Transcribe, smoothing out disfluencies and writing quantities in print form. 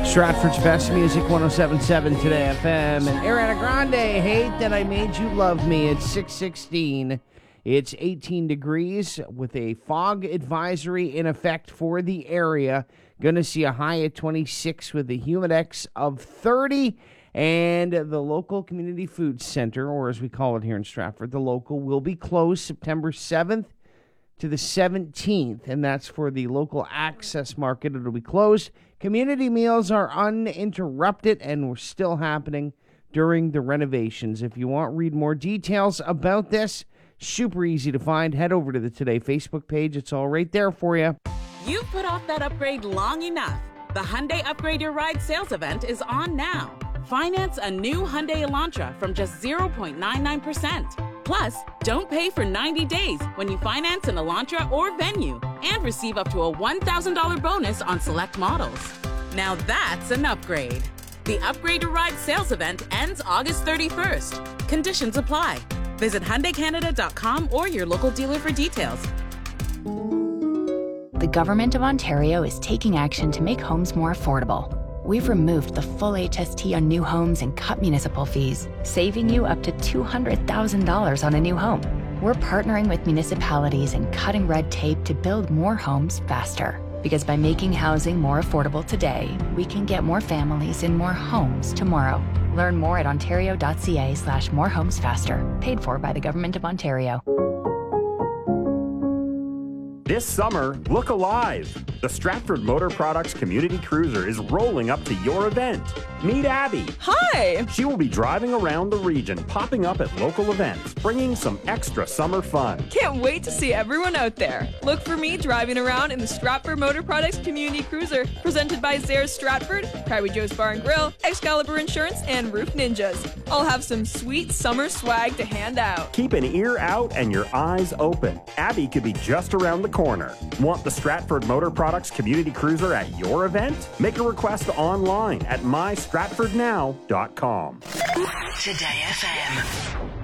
Stratford's best music, 107.7 Today FM. And Ariana Grande, Hate That I Made You Love Me. It's 6:16. It's 18 degrees with a fog advisory in effect for the area. Going to see a high at 26 with a humidex of 30. And the local community food center, or as we call it here in Stratford, the local, will be closed September 7th to the 17th. And that's for the local access market. It'll be closed. Community meals are uninterrupted and we're still happening during the renovations. If you want to read more details about this, super easy to find. Head over to the Today Facebook page. It's all right there for you. You've put off that upgrade long enough. The Hyundai Upgrade Your Ride sales event is on now. Finance a new Hyundai Elantra from just 0.99%. Plus, don't pay for 90 days when you finance an Elantra or Venue and receive up to a $1,000 bonus on select models. Now that's an upgrade. The Upgrade Your Ride sales event ends August 31st. Conditions apply. Visit HyundaiCanada.com or your local dealer for details. The Government of Ontario is taking action to make homes more affordable. We've removed the full HST on new homes and cut municipal fees, saving you up to $200,000 on a new home. We're partnering with municipalities and cutting red tape to build more homes faster. Because by making housing more affordable today, we can get more families in more homes tomorrow. Learn more at ontario.ca/morehomesfaster. Paid for by the Government of Ontario. This summer, look alive. The Stratford Motor Products Community Cruiser is rolling up to your event. Meet Abby. Hi! She will be driving around the region, popping up at local events, bringing some extra summer fun. Can't wait to see everyone out there. Look for me driving around in the Stratford Motor Products Community Cruiser, presented by Zayres Stratford, Private Joe's Bar and Grill, Excalibur Insurance, and Roof Ninjas. I'll have some sweet summer swag to hand out. Keep an ear out and your eyes open. Abby could be just around the corner. Want the Stratford Motor Products Community Cruiser at your event? Make a request online at mystratfordnow.com. Today FM.